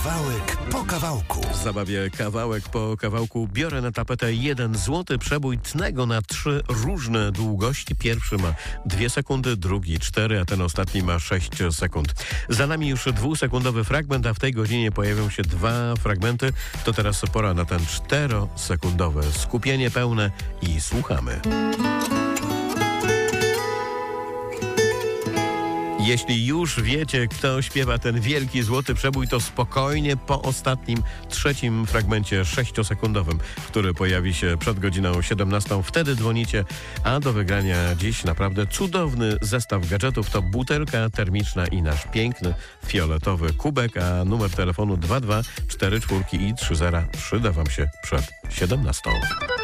Kawałek po kawałku. W zabawie kawałek po kawałku biorę na tapetę 1 złoty przebój tnego na 3 różne długości. Pierwszy ma 2 sekundy, drugi 4, a ten ostatni ma 6 sekund. Za nami już 2-sekundowy fragment, a w tej godzinie pojawią się 2 fragmenty. To teraz pora na ten 4-sekundowy. Skupienie pełne i słuchamy. Jeśli już wiecie, kto śpiewa ten wielki złoty przebój, to spokojnie po ostatnim, 3. fragmencie 6-sekundowym, który pojawi się przed godziną 17. Wtedy dzwonicie, a do wygrania dziś naprawdę cudowny zestaw gadżetów to butelka termiczna i nasz piękny fioletowy kubek, a numer telefonu 22 44 i 30 przyda Wam się przed 17.